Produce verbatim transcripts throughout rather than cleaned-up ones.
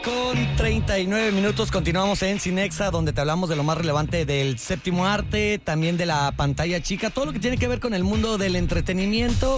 Con treinta y nueve minutos continuamos en Cinexa, donde te hablamos de lo más relevante del séptimo arte, también de la pantalla chica, todo lo que tiene que ver con el mundo del entretenimiento.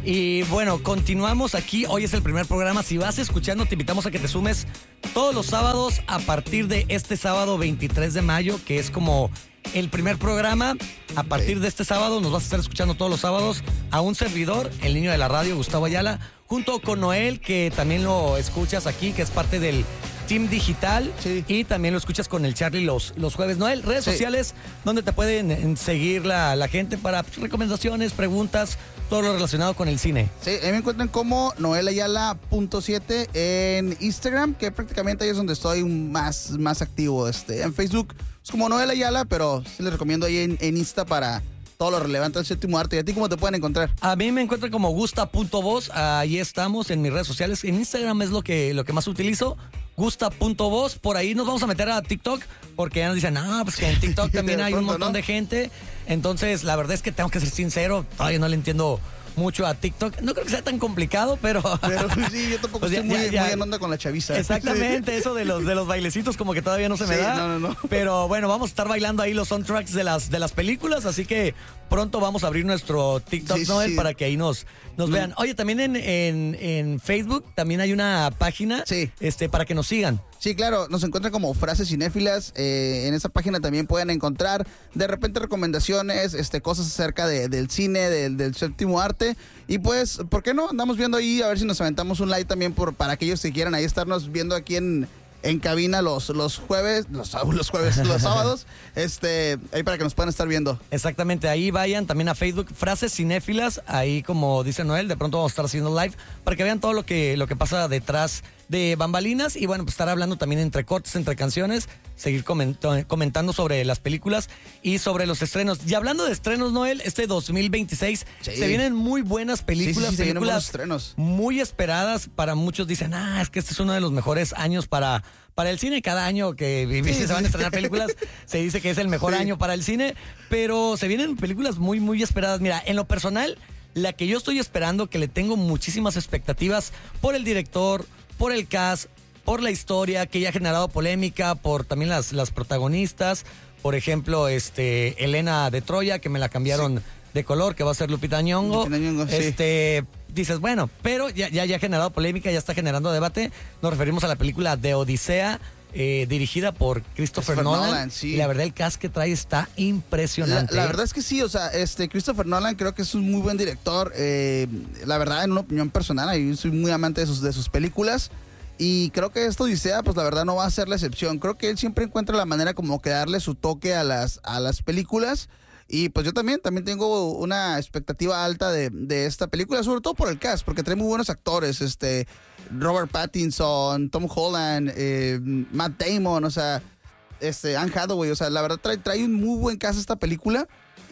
Y bueno, continuamos aquí. Hoy es el primer programa. Si vas escuchando, te invitamos a que te sumes todos los sábados a partir de este sábado veintitrés de mayo, que es como el primer programa. A partir de este sábado nos vas a estar escuchando todos los sábados a un servidor, el niño de la radio, Gustavo Ayala, junto con Noel, que también lo escuchas aquí, que es parte del Team Digital. Sí. Y también lo escuchas con el Charlie los, los jueves. Noel, redes sí. sociales donde te pueden en, seguir la, la gente para pues, recomendaciones, preguntas, todo lo relacionado con el cine. Sí, ahí me encuentran como noel ayala punto siete en Instagram, que prácticamente ahí es donde estoy más, más activo. Este, en Facebook es como Noel Ayala, pero sí les recomiendo ahí en, en Insta para todo lo relevante al séptimo arte. ¿Y a ti cómo te pueden encontrar? A mí me encuentran como gusta punto voz, ahí estamos en mis redes sociales. En Instagram es lo que, lo que más utilizo, gusta punto voz. Por ahí nos vamos a meter a TikTok, porque ya nos dicen, no, pues que en TikTok también hay un montón ¿no? de gente. Entonces, la verdad es que tengo que ser sincero, todavía no le entiendo mucho a TikTok. No creo que sea tan complicado, pero... Pero sí, yo tampoco pues estoy ya, muy, ya, muy en onda con la chaviza. Exactamente, eso de los, de los bailecitos como que todavía no se me sí, da. No, no, no. Pero bueno, vamos a estar bailando ahí los soundtracks de las, de las películas, así que pronto vamos a abrir nuestro TikTok, sí, Noel, sí. para que ahí nos, nos vean. Oye, también en, en, en Facebook también hay una página sí. este, para que nos sigan. Sí, claro, nos encuentran como Frases Cinéfilas. Eh, en esa página también pueden encontrar de repente recomendaciones, este, cosas acerca de, del cine, del, del séptimo arte. Y pues, ¿por qué no? Andamos viendo ahí a ver si nos aventamos un like también por, para aquellos que quieran ahí estarnos viendo aquí en, en cabina los, los jueves, los, los jueves, los sábados, este, ahí para que nos puedan estar viendo. Exactamente, ahí vayan también a Facebook, Frases Cinéfilas, ahí como dice Noel, de pronto vamos a estar haciendo live para que vean todo lo que, lo que pasa detrás de bambalinas y bueno, pues estar hablando también entre cortes, entre canciones, seguir coment- comentando sobre las películas y sobre los estrenos. Y hablando de estrenos, Noel, este dos mil veintiséis sí. se vienen muy buenas películas, sí, sí, sí, películas estrenos. muy esperadas. Para muchos dicen, ah, es que este es uno de los mejores años para, para el cine. Cada año que sí, se sí. van a estrenar películas se dice que es el mejor sí. año para el cine, pero se vienen películas muy, muy esperadas. Mira, en lo personal, la que yo estoy esperando, que le tengo muchísimas expectativas por el director, por el cast, por la historia, que ya ha generado polémica, por también las, las protagonistas, por ejemplo, este Elena de Troya, que me la cambiaron sí. de color, que va a ser Lupita Nyong'o. Lupita Nyong'o este, sí. dices, bueno, pero ya, ya, ya ha generado polémica, ya está generando debate. Nos referimos a la película de Odisea, eh, dirigida por Christopher, Christopher Nolan. Nolan sí. Y la verdad, el cast que trae está impresionante. La, la verdad es que sí, o sea, este Christopher Nolan creo que es un muy buen director. Eh, la verdad, en una opinión personal, yo soy muy amante de sus, de sus películas. Y creo que esta Odisea, pues la verdad no va a ser la excepción. Creo que él siempre encuentra la manera como que darle su toque a las, a las películas. Y pues yo también, también tengo una expectativa alta de, de esta película, sobre todo por el cast, porque trae muy buenos actores, este Robert Pattinson, Tom Holland, eh, Matt Damon, o sea, este Anne Hathaway, o sea, la verdad trae, trae un muy buen cast esta película.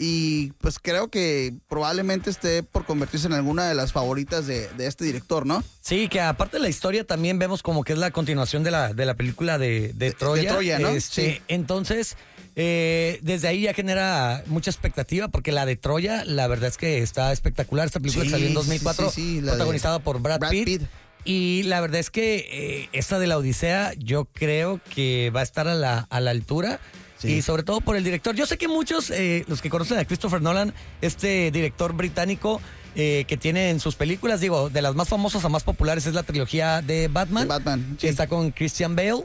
Y pues creo que probablemente esté por convertirse en alguna de las favoritas de, de este director, ¿no? Sí, que aparte de la historia también vemos como que es la continuación de la, de la película de, de Troya. De, de Troya, ¿no? Este, sí. Entonces, eh, desde ahí ya genera mucha expectativa, porque la de Troya, la verdad es que está espectacular. Esta película sí, salió en dos mil cuatro, sí, sí, sí, protagonizada por Brad, Brad Pitt. Pitt. Y la verdad es que eh, esta de la Odisea, yo creo que va a estar a la, a la altura. Sí. Y sobre todo por el director. Yo sé que muchos, eh, los que conocen a Christopher Nolan, este director británico eh, que tiene en sus películas, digo, de las más famosas a más populares es la trilogía de Batman. De Batman, sí. Que está con Christian Bale.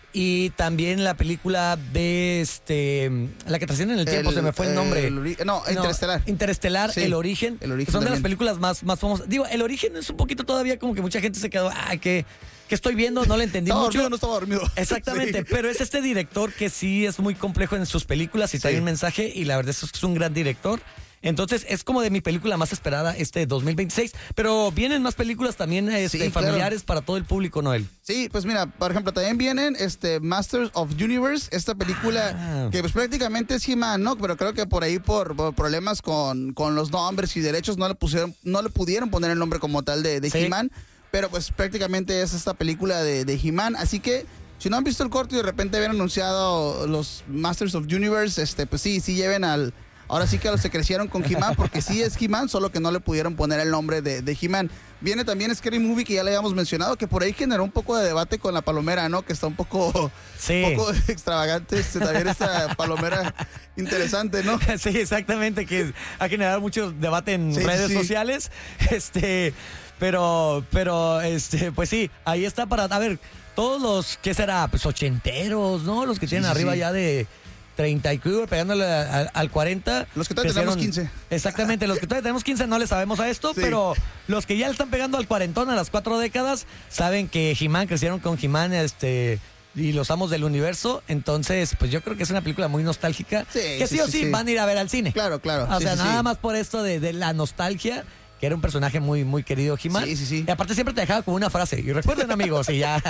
Y también la película de este la que trasciende en el tiempo, el, se me fue el nombre. El ori- no, Interestelar. No, Interestelar, sí, El Origen. El Origen son también. de las películas más, más famosas. Digo, El Origen es un poquito todavía como que mucha gente se quedó, ah, que... que estoy viendo, no le entendí estaba mucho. Dormido, no estaba dormido. Exactamente, sí. Pero es este director que sí es muy complejo en sus películas y trae sí. un mensaje, y la verdad es que es un gran director. Entonces es como de mi película más esperada este dos mil veintiséis, pero vienen más películas también este, sí, familiares claro. para todo el público, Noel. Sí, pues mira, por ejemplo, también vienen este Masters of Universe, esta película ah. que pues prácticamente es He-Man, ¿no? Pero creo que por ahí por, por problemas con, con los nombres y derechos no le pusieron, no le pudieron poner el nombre como tal de, de sí. He-Man, pero pues prácticamente es esta película de, de He-Man, así que si no han visto el corto y de repente habían anunciado los Masters of Universe, este, pues sí, sí lleven al ahora sí que se crecieron con He-Man, porque sí es He-Man, solo que no le pudieron poner el nombre de, de He-Man. Viene también Scary Movie, que ya le habíamos mencionado, que por ahí generó un poco de debate con la palomera, ¿no? Que está un poco, sí. un poco extravagante. Este, también esta palomera interesante, ¿no? Sí, exactamente, que ha generado mucho debate en sí, redes sí. sociales. Este, pero, pero, este, pues sí, ahí está para, a ver, todos los, ¿qué será? Pues ochenteros, ¿no? Los que tienen sí, sí, arriba sí. ya de treinta y cuatro, pegándole a, a, al cuarenta. Los que todavía crecieron, tenemos quince. Exactamente, los que todavía tenemos quince no le sabemos a esto, sí. Pero los que ya le están pegando al cuarentón a las cuatro décadas, saben que He-Man, crecieron con He-Man, este... y los amos del universo, entonces pues yo creo que es una película muy nostálgica, sí, que sí, sí o sí, sí van a ir a ver al cine. Claro, claro. O sí, sea, sí, nada sí. más por esto de, de la nostalgia, que era un personaje muy, muy querido, He-Man. Sí, sí, sí. Y aparte siempre te dejaba como una frase. Y recuerden, amigos, y ya.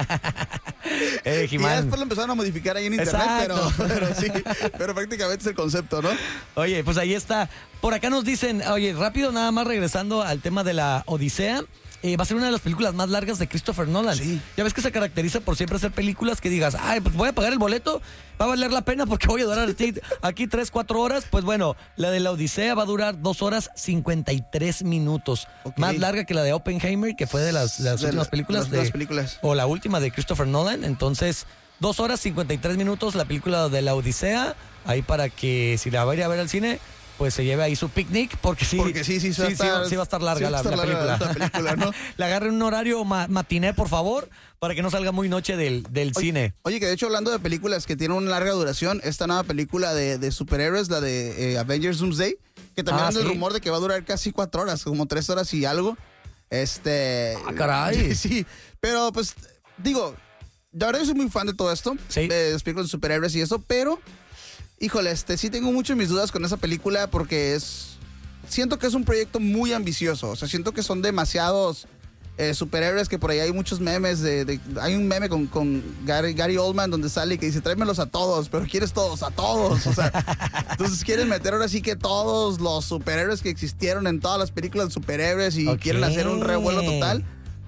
eh, y ya después lo empezaron a modificar ahí en internet, pero, pero sí, pero prácticamente es el concepto, ¿no? Oye, pues ahí está. Por acá nos dicen, oye, rápido, nada más regresando al tema de la Odisea. Eh, va a ser una de las películas más largas de Christopher Nolan. Sí. Ya ves que se caracteriza por siempre hacer películas que digas, ay, pues voy a pagar el boleto, va a valer la pena porque voy a durar aquí tres, cuatro horas. Pues bueno, la de la Odisea va a durar dos horas cincuenta y tres minutos. Okay. Más larga que la de Oppenheimer, que fue de las, de las de últimas la, películas. De las de, películas. O la última de Christopher Nolan. Entonces, dos horas cincuenta y tres minutos la película de la Odisea. Ahí para que si la va a ir a ver al cine, pues se lleve ahí su picnic, porque sí, porque sí, sí, sí, va, sí, a estar, sí, sí va a estar larga, sí la, a estar la, larga película. la película, ¿no? La agarre en un horario ma matiné, por favor, para que no salga muy noche del, del oye, cine. Oye, que de hecho, hablando de películas que tienen una larga duración, esta nueva película de, de superhéroes, la de eh, Avengers Doomsday, que también ah, anda ¿sí? el rumor de que va a durar casi cuatro horas, como tres horas y algo. Este... ¡Ah, caray! Sí, pero pues, digo, la verdad yo soy muy fan de todo esto, ¿sí? de los películas de superhéroes y eso, pero... Híjole, este, sí tengo mucho mis dudas con esa película porque es... Siento que es un proyecto muy ambicioso. O sea, siento que son demasiados eh, superhéroes que por ahí hay muchos memes. De, de, hay un meme con, con Gary, Gary Oldman donde sale y que dice, tráemelos a todos, pero quieres todos, a todos. O sea, entonces quieren meter ahora sí que todos los superhéroes que existieron en todas las películas de superhéroes y okay. quieren hacer un revuelo total.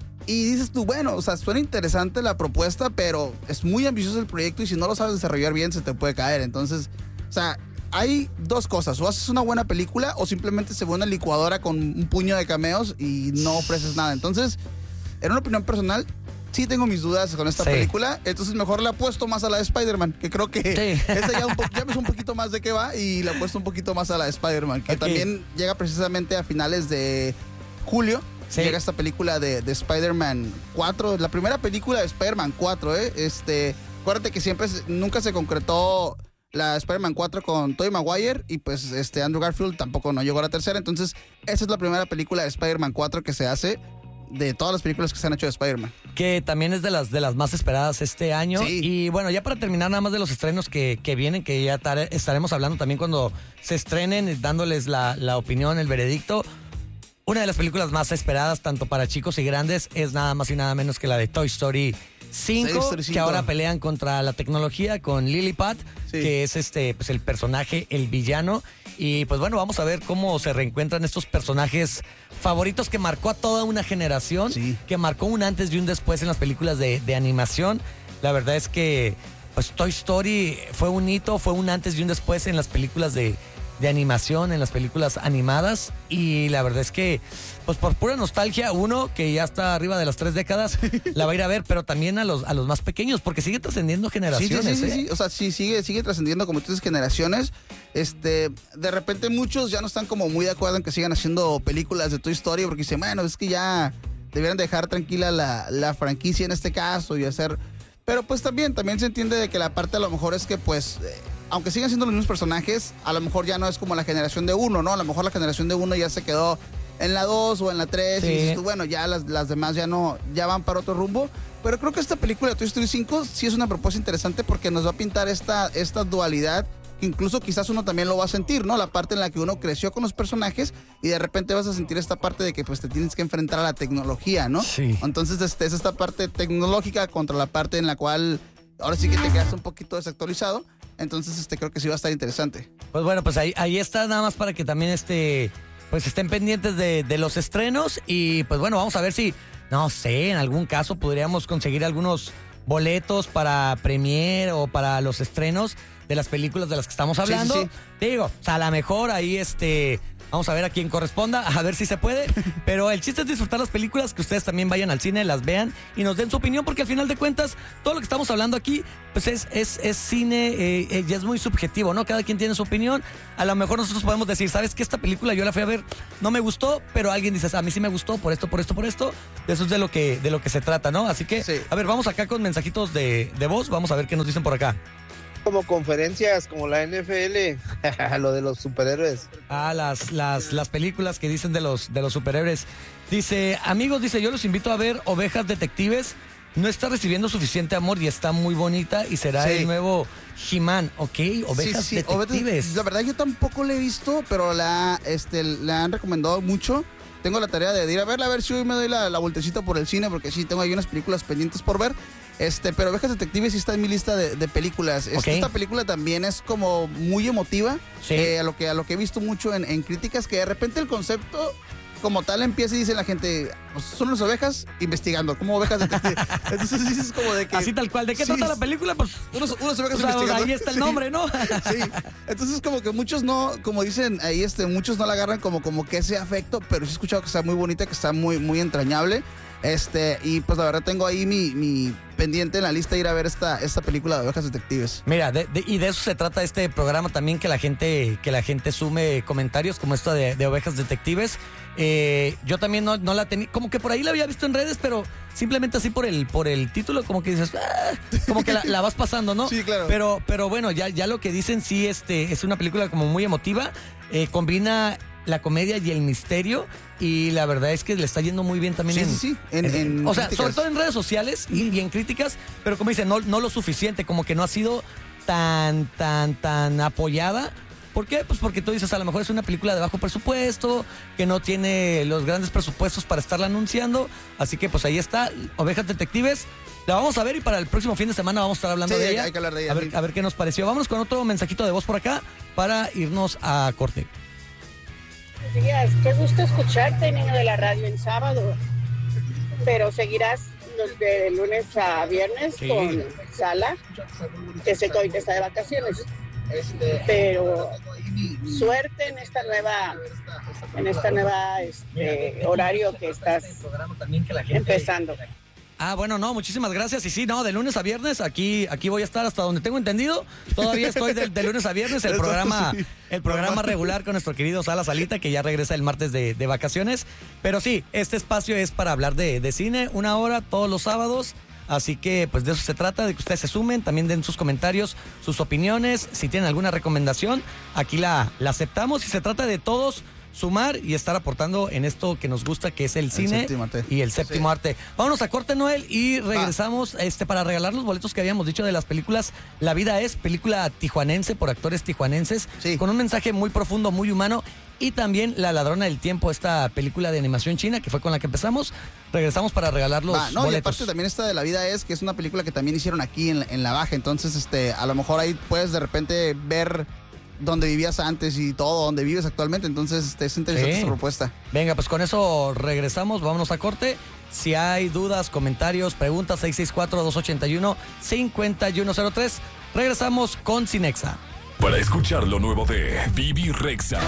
Y dices tú, bueno, o sea, suena interesante la propuesta, pero es muy ambicioso el proyecto y si no lo sabes desarrollar bien se te puede caer. Entonces, o sea, hay dos cosas. O haces una buena película o simplemente se ve una licuadora con un puño de cameos y no ofreces nada. Entonces, en una opinión personal, sí tengo mis dudas con esta sí. película. Entonces, mejor le apuesto más a la de Spider-Man, que creo que sí. esa ya, un ya me sé un poquito más de qué va y le apuesto un poquito más a la de Spider-Man, que okay. también llega precisamente a finales de julio. Sí. Llega esta película de, de Spider-Man cuatro, la primera película de Spider-Man cuatro, ¿eh? Este, acuérdate que siempre, nunca se concretó la Spider-Man cuatro con Tobey Maguire y pues este Andrew Garfield tampoco no llegó a la tercera, entonces esa es la primera película de Spider-Man cuatro que se hace de todas las películas que se han hecho de Spider-Man. Que también es de las, de las más esperadas este año. Sí. Y bueno, ya para terminar nada más de los estrenos que, que vienen, que ya tare, estaremos hablando también cuando se estrenen, dándoles la, la opinión, el veredicto. Una de las películas más esperadas, tanto para chicos y grandes, es nada más y nada menos que la de Toy Story cinco, que ahora pelean contra la tecnología con Lilliput, sí. que es este pues el personaje, el villano. Y pues bueno, vamos a ver cómo se reencuentran estos personajes favoritos que marcó a toda una generación, sí. que marcó un antes y un después en las películas de, de animación. La verdad es que pues Toy Story fue un hito, fue un antes y un después en las películas de de animación, en las películas animadas, y la verdad es que pues por pura nostalgia, uno que ya está arriba de las tres décadas la va a ir a ver, pero también a los, a los más pequeños, porque sigue trascendiendo generaciones. Sí, sí, sí, ¿eh? sí, o sea, sí, sigue, sigue trascendiendo como tú dices, generaciones. Este, de repente muchos ya no están como muy de acuerdo en que sigan haciendo películas de Toy Story, porque dicen, bueno, es que ya debieran dejar tranquila la, la franquicia en este caso y hacer... Pero pues también, también se entiende de que la parte a lo mejor es que pues... Eh, aunque sigan siendo los mismos personajes, a lo mejor ya no es como la generación de uno, ¿no? A lo mejor la generación de uno ya se quedó en la dos o en la tres, sí. y dices tú, bueno, ya las, las demás ya no, ya van para otro rumbo. Pero creo que esta película de Toy Story cinco sí es una propuesta interesante porque nos va a pintar esta, esta dualidad, que incluso quizás uno también lo va a sentir, ¿no? La parte en la que uno creció con los personajes y de repente vas a sentir esta parte de que pues te tienes que enfrentar a la tecnología, ¿no? Sí. Entonces este, es esta parte tecnológica contra la parte en la cual ahora sí que te quedas un poquito desactualizado. Entonces, este, creo que sí va a estar interesante. Pues bueno, pues ahí, ahí está nada más para que también este, pues estén pendientes de, de los estrenos y pues bueno, vamos a ver si, no sé, en algún caso podríamos conseguir algunos boletos para premier o para los estrenos de las películas de las que estamos hablando. Sí, sí, sí. Te digo, o sea, a lo mejor ahí este... Vamos a ver a quién corresponda, a ver si se puede. Pero el chiste es disfrutar las películas, que ustedes también vayan al cine, las vean y nos den su opinión, porque al final de cuentas, todo lo que estamos hablando aquí, pues es, es, es cine eh, eh, y es muy subjetivo, ¿no? Cada quien tiene su opinión. A lo mejor nosotros podemos decir, ¿sabes qué? Esta película yo la fui a ver, no me gustó, pero alguien dice, a mí sí me gustó por esto, por esto, por esto. Eso es de lo que, de lo que se trata, ¿no? Así que, sí. A ver, vamos acá con mensajitos de, de voz, vamos a ver qué nos dicen por acá. Como conferencias, como la N F L, lo de los superhéroes. Ah, las, las, las películas que dicen de los, de los superhéroes. Dice, amigos, dice, yo los invito a ver Ovejas Detectives. No está recibiendo suficiente amor y está muy bonita y será sí. el nuevo He-Man, ¿ok? Ovejas sí, sí. Detectives. La verdad yo tampoco la he visto, pero la, este, la han recomendado mucho. Tengo la tarea de ir a verla, a ver si hoy me doy la, la vueltecita por el cine, porque sí, tengo ahí unas películas pendientes por ver. Este, pero Ovejas Detectives sí está en mi lista de, de películas. Este, okay. Esta película también es como muy emotiva, sí. eh, a, lo que, a lo que he visto mucho en, en críticas, que de repente el concepto como tal empieza y dice la gente, pues, son unas ovejas investigando, como ovejas detectives. Entonces dices como de que... Así tal cual, ¿de qué sí, trata la película? Pues unos, unas ovejas o sea, investigando. Ahí está el nombre, sí. ¿no? Sí, entonces como que muchos no, como dicen ahí, este, muchos no la agarran como, como que ese afecto, pero sí he escuchado que está muy bonita, que está muy, muy entrañable. Este, y pues la verdad tengo ahí mi, mi pendiente en la lista de ir a ver esta, esta película de Ovejas Detectives. Mira, de, de, y de eso se trata este programa también, que la gente, que la gente sume comentarios como esto de, de Ovejas Detectives. Eh, yo también no, no la tenía, como que por ahí la había visto en redes, pero simplemente así por el, por el título, como que dices, ah, como que la, la vas pasando, ¿no? Sí, claro. Pero, pero bueno, ya, ya lo que dicen sí, este, es una película como muy emotiva, eh, combina la comedia y el misterio, y la verdad es que le está yendo muy bien también. Sí, en, sí, sí. En, en, en o sea, críticas. sobre todo en redes sociales y, y en críticas, pero como dicen, no, no lo suficiente, como que no ha sido tan, tan, tan apoyada. ¿Por qué? Pues porque tú dices, a lo mejor es una película de bajo presupuesto, que no tiene los grandes presupuestos para estarla anunciando, así que pues ahí está, Ovejas Detectives. La vamos a ver y para el próximo fin de semana vamos a estar hablando sí, de ella. Hay que hablar de ella. A ver, a ver qué nos pareció. Vámonos con otro mensajito de voz por acá para irnos a corte. Buenos días, qué gusto escucharte, niño de la radio, en sábado, pero seguirás de lunes a viernes sí. con Sala, que sé que ahorita está de vacaciones, pero suerte en esta nueva en esta nueva este, horario que estás empezando. Ah, bueno, no, muchísimas gracias. Y sí, no, de lunes a viernes, aquí, aquí voy a estar hasta donde tengo entendido. Todavía estoy de, de lunes a viernes, el programa, el programa regular con nuestro querido Sala Salita, que ya regresa el martes de, de vacaciones. Pero sí, este espacio es para hablar de, de cine, una hora todos los sábados. Así que pues de eso se trata, de que ustedes se sumen, también den sus comentarios, sus opiniones. Si tienen alguna recomendación, aquí la, la aceptamos. Y se trata de todos sumar y estar aportando en esto que nos gusta, que es el, el cine y el séptimo sí. arte. Vámonos a corte, Noel, y regresamos ah. este para regalar los boletos que habíamos dicho de las películas La Vida Es, película tijuanense por actores tijuanenses, sí. con un mensaje muy profundo, muy humano, y también La Ladrona del Tiempo, esta película de animación china que fue con la que empezamos. Regresamos para regalar los Va, no, boletos. Y aparte también esta de La Vida Es, que es una película que también hicieron aquí en, en La Baja, entonces este a lo mejor ahí puedes de repente ver donde vivías antes y todo, donde vives actualmente. Entonces este, es interesante sí. esta propuesta. Venga, pues con eso regresamos, vámonos a corte. Si hay dudas, comentarios, preguntas, seis seis cuatro, dos ocho uno, cinco uno cero tres. Regresamos con Cinexa. Para escuchar lo nuevo de Vivi Rexa.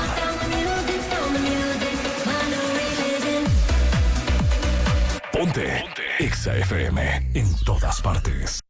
Ponte, Ponte. Exa F M en todas partes.